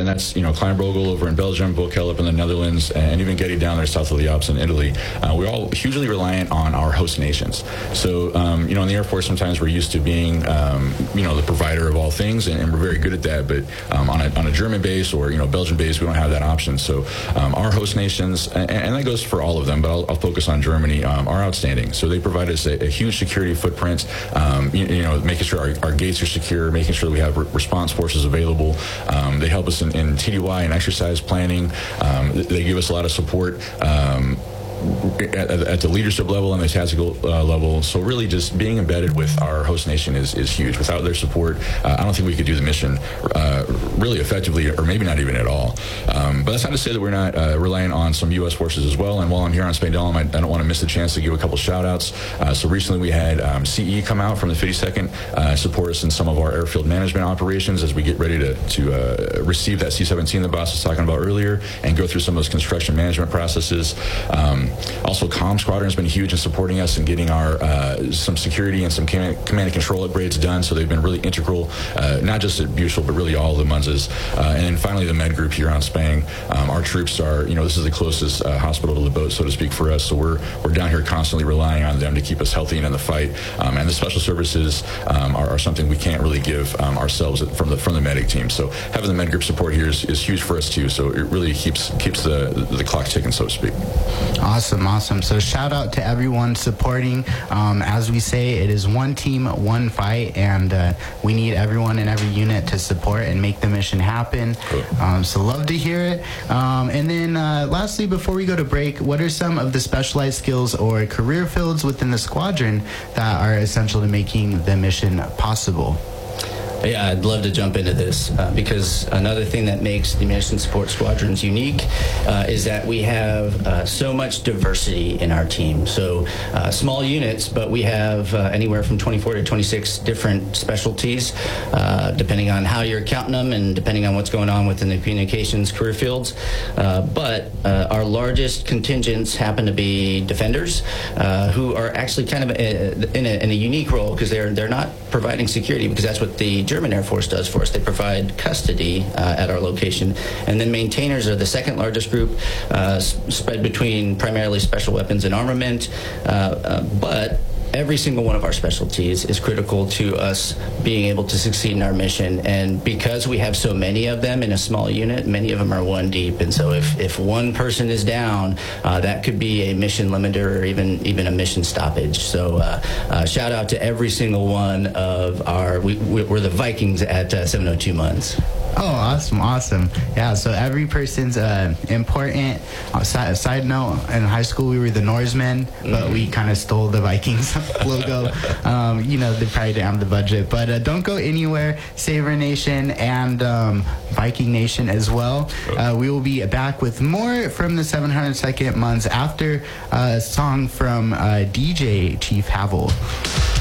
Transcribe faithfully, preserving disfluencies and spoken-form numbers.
and that's, you know, Kleinbrogel over in Belgium, Bokel up in the Netherlands, and even Getty down there south of the Alps in Italy. Uh, we're all hugely reliant on our host nations. So, um, you know, in the Air Force, sometimes we're used to being, um, you know, the provider of all things, and, and we're very good at that. But um, on, a, on a German base or, you know, Belgian base, we don't have that option. So um, our host nations, and, and that goes for all of them, but I'll, I'll focus on Germany, um, are outstanding. So they provide us a, a huge security footprint, um, you, you know, making sure our, our gates are secure, making sure we have re- response forces available. Um, they help us in, in T D Y and exercise planning. Um, they give us a lot of support. Um, At, at the leadership level and the tactical uh, level. So really just being embedded with our host nation is, is huge. Without their support, uh, I don't think we could do the mission uh, really effectively, or maybe not even at all. Um, but that's not to say that we're not uh, relying on some U S forces as well. And while I'm here on Spain Dalum, I, I don't want to miss the chance to give a couple shout outs. Uh, so recently we had um, C E come out from the fifty-second, uh, support us in some of our airfield management operations as we get ready to, to uh, receive that C seventeen the boss was talking about earlier and go through some of those construction management processes. Um, Also, Comm Squadron has been huge in supporting us and getting our uh, some security and some command, command and control upgrades done. So they've been really integral, uh, not just at Bushel, but really all of the Munzes. Uh, and then finally, the Med Group here on Spang. Um, our troops are, you know, this is the closest uh, hospital to the boat, so to speak, for us. So we're we're down here constantly relying on them to keep us healthy and in the fight. Um, and the special services um, are, are something we can't really give um, ourselves from the from the medic team. So having the Med Group support here is, is huge for us too. So it really keeps keeps the the clock ticking, so to speak. Awesome, awesome. So shout out to everyone supporting. Um, as we say, it is one team, one fight, and uh, we need everyone in every unit to support and make the mission happen. Cool. Um, so love to hear it. Um, and then uh, lastly, before we go to break, what are some of the specialized skills or career fields within the squadron that are essential to making the mission possible? Yeah, I'd love to jump into this uh, because another thing that makes the Munition Support Squadrons unique uh, is that we have uh, so much diversity in our team. So uh, small units, but we have uh, anywhere from twenty-four to twenty-six different specialties, uh, depending on how you're counting them and depending on what's going on within the communications career fields. Uh, but uh, our largest contingents happen to be defenders, uh, who are actually kind of a, in, a, in a unique role because they're they're not providing security, because that's what the German Air Force does for us. They provide custody uh, at our location. And then maintainers are the second largest group, uh, spread between primarily special weapons and armament. Uh, uh, but every single one of our specialties is critical to us being able to succeed in our mission. And because we have so many of them in a small unit, many of them are one deep. And so if, if one person is down, uh, that could be a mission limiter or even, even a mission stoppage. So uh, uh, shout out to every single one of our, we, we're the Vikings at uh, seven oh two Munz. Oh, awesome, awesome. Yeah, so every person's uh, important. Uh, side, side note, in high school we were the Norsemen, mm-hmm. but we kind of stole the Vikings logo. Um, you know, they probably didn't have the budget. But uh, don't go anywhere. Saver Nation and um, Viking Nation as well. Uh, we will be back with more from the seven hundred second Munz after a song from uh, D J Chief Havel.